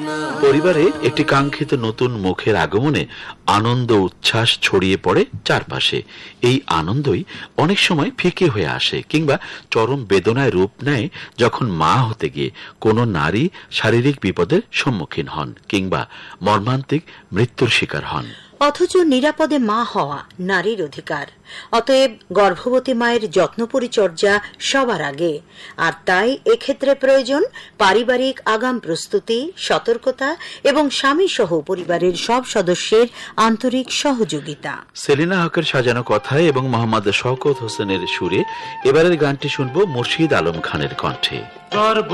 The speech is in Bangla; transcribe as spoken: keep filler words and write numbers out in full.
পরিবারে একটি কাঙ্ক্ষিত নতুন মুখের আগমনে আনন্দ উচ্ছ্বাস ছড়িয়ে পড়ে চারপাশে। এই আনন্দই অনেক সময় ফিকে হয়ে আসে কিংবা চরম বেদনায় রূপ নেয় যখন মা হতে গিয়ে কোনো নারী শারীরিক বিপদের সম্মুখীন হন কিংবা মর্মান্তিক মৃত্যুর শিকার হন। অথচ নিরাপদে মা হওয়া নারীর অধিকার। অতএব গর্ভবতী মায়ের যত্ন পরিচর্যা সবার আগে, আর তাই এক্ষেত্রে প্রয়োজন পারিবারিক আগাম প্রস্তুতি, সতর্কতা এবং স্বামী সহ পরিবারের সব সদস্যের আন্তরিক সহযোগিতা। সেলিনা হকের সাজানো কথায় এবং মোহাম্মদ শওকত হোসেনের সুরে এবারের গানটি শুনবো মুর্শিদ আলম খানের কণ্ঠে।